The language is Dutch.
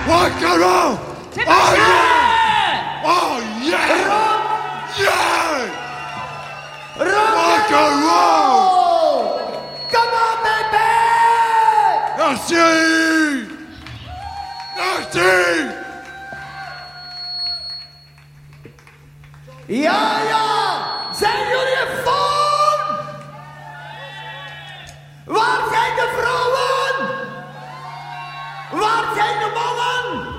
Rock and roll! Oh yeah! Oh yeah! Yeah! Rock and roll! Come on, baby! Merci! Merci! Ja, zijn jullie vol? Waar zijn de vrouwen? Waar zijn de mannen?